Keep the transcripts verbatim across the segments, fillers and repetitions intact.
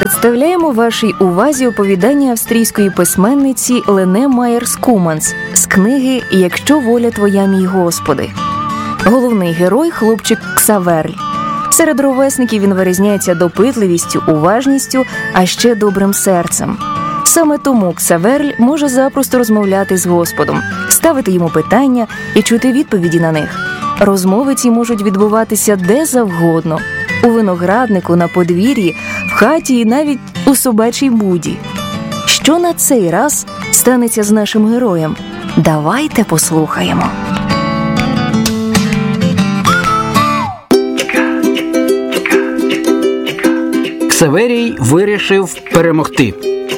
Представляємо вашій увазі оповідання австрійської письменниці Лене Майєрс-Куманс з книги «Якщо воля твоя, мій Господи». Головний герой – хлопчик Ксаверль. Серед ровесників він вирізняється допитливістю, уважністю, а ще добрим серцем. Саме тому Ксаверль може запросто розмовляти з Господом, ставити йому питання і чути відповіді на них. Розмови ці можуть відбуватися де завгодно – у винограднику, на подвір'ї, в хаті і навіть у собачій буді. Що на цей раз станеться з нашим героєм? Давайте послухаємо. Ксаверій вирішив перемогти.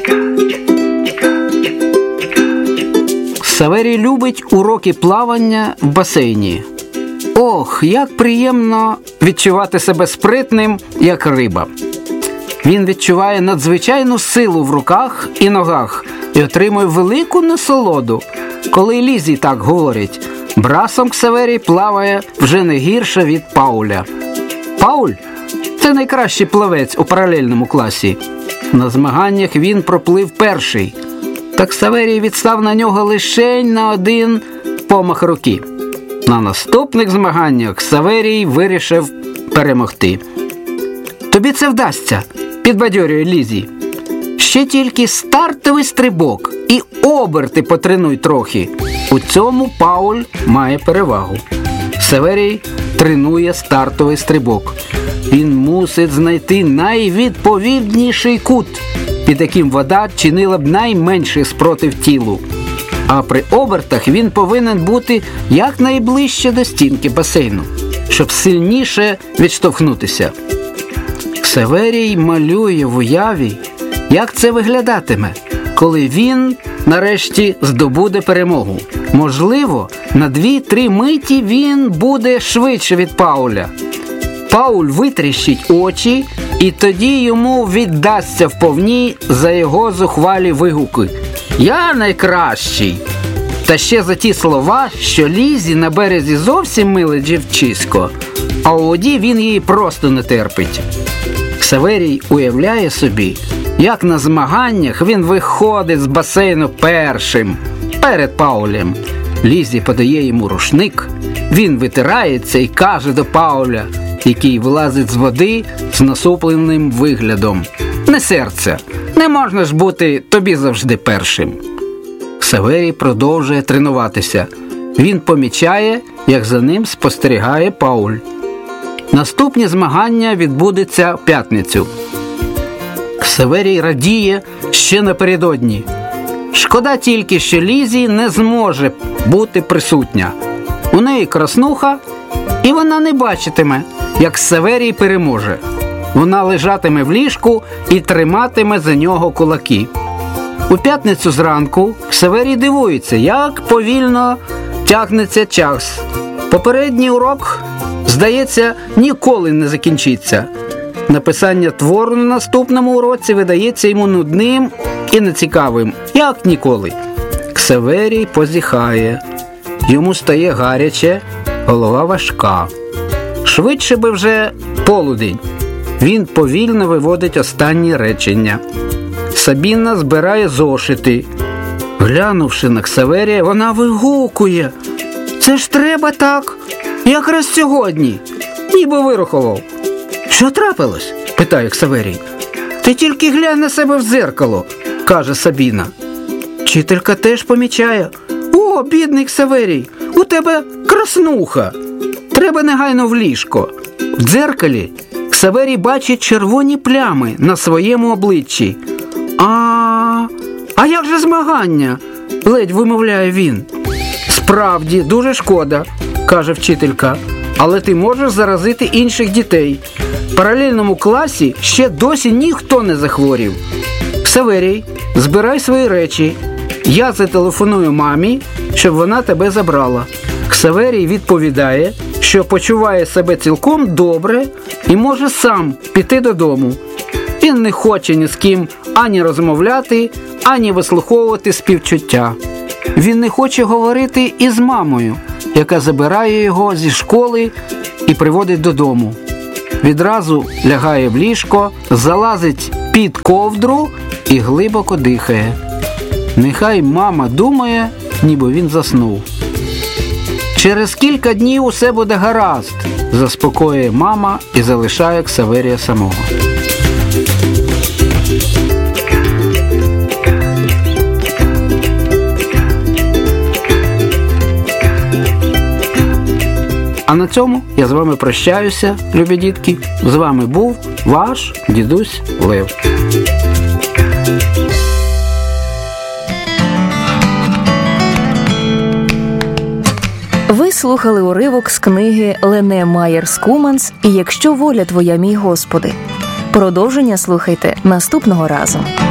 Ксаверій любить уроки плавання в басейні. Ох, як приємно відчувати себе спритним, як риба. Він відчуває надзвичайну силу в руках і ногах і отримує велику насолоду, коли Лізі так говорять. Брасом Ксаверій плаває вже не гірше від Пауля. Пауль – це найкращий плавець у паралельному класі. На змаганнях він проплив перший, та Ксаверій відстав на нього лише на один помах руки. На наступних змаганнях Ксаверій вирішив перемогти. «Тобі це вдасться», – підбадьорює Лізі. «Ще тільки стартовий стрибок і оберти потренуй трохи». У цьому Пауль має перевагу. Ксаверій тренує стартовий стрибок. Він мусить знайти найвідповідніший кут, під яким вода чинила б найменший спротив тілу. А при обертах він повинен бути якнайближче до стінки басейну, щоб сильніше відштовхнутися. Ксаверій малює в уяві, як це виглядатиме, коли він нарешті здобуде перемогу. Можливо, на дві-три миті він буде швидше від Пауля. Пауль витріщить очі, і тоді йому віддасться вповні за його зухвалі вигуки. «Я найкращий!» Та ще за ті слова, що Лізі на березі зовсім миле дівчисько, а у воді він її просто не терпить. Ксаверій уявляє собі, як на змаганнях він виходить з басейну першим, перед Паулем. Лізі подає йому рушник, він витирається і каже до Пауля, який вилазить з води з насупленим виглядом: «Не серце, не можна ж бути тобі завжди першим». Ксаверій продовжує тренуватися. Він помічає, як за ним спостерігає Пауль. Наступні змагання відбудуться в п'ятницю. Ксаверій радіє ще напередодні. Шкода тільки, що Лізі не зможе бути присутня. У неї краснуха, і вона не бачитиме, як Ксаверій переможе. Вона лежатиме в ліжку і триматиме за нього кулаки. У п'ятницю зранку Ксаверій дивується, як повільно тягнеться час. Попередній урок, здається, ніколи не закінчиться. Написання твору на наступному уроці видається йому нудним і нецікавим, як ніколи. Ксаверій позіхає. Йому стає гаряче, голова важка. Швидше би вже полудень. Він повільно виводить останні речення. Сабіна збирає зошити. Глянувши на Ксаверія, вона вигукує: «Це ж треба так, якраз сьогодні, ніби вирахував». «Що трапилось?» – питає Ксаверій. «Ти тільки глянь на себе в дзеркало», – каже Сабіна. Вчителька теж помічає: «О, бідний Ксаверій, у тебе краснуха, треба негайно в ліжко». В дзеркалі Ксаверій бачить червоні плями на своєму обличчі. «А, а як же змагання?» – ледь вимовляє він. «Справді, дуже шкода», – каже вчителька, «але ти можеш заразити інших дітей. В паралельному класі ще досі ніхто не захворів. Ксаверій, збирай свої речі. Я зателефоную мамі, щоб вона тебе забрала». Ксаверій відповідає, що почуває себе цілком добре і може сам піти додому. Він не хоче ні з ким ані розмовляти, ані вислуховувати співчуття. Він не хоче говорити із мамою, яка забирає його зі школи і приводить додому. відразу лягає в ліжко, залазить під ковдру і глибоко дихає. Нехай мама думає, ніби він заснув. Через кілька днів усе буде гаразд, заспокоює мама і залишає Ксаверія самого. А на цьому я з вами прощаюся, любі дітки. З вами був ваш дідусь Лев. Ви слухали уривок з книги Лене Майер Скуманс «І якщо воля твоя, мій Господи». Продовження слухайте наступного разу.